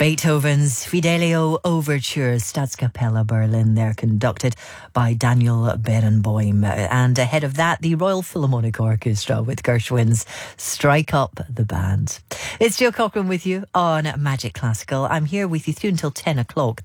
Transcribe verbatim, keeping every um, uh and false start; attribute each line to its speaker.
Speaker 1: Beethoven's Fidelio Overture, Staatskapelle Berlin. They're conducted by Daniel Barenboim. And ahead of that, the Royal Philharmonic Orchestra with Gershwin's Strike Up the Band. It's Jill Cochran with you on Magic Classical. I'm here with you through until ten o'clock.